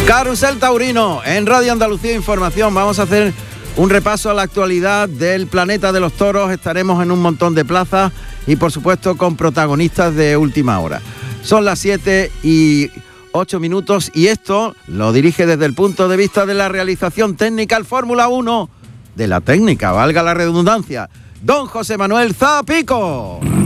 Carrusel Taurino en Radio Andalucía Información. Vamos a hacer un repaso a la actualidad del planeta de los toros. Estaremos en un montón de plazas y por supuesto con protagonistas de última hora. Son las 7:08 y esto lo dirige desde el punto de vista de la realización técnica el Fórmula 1 de la técnica, valga la redundancia, don José Manuel Zapico.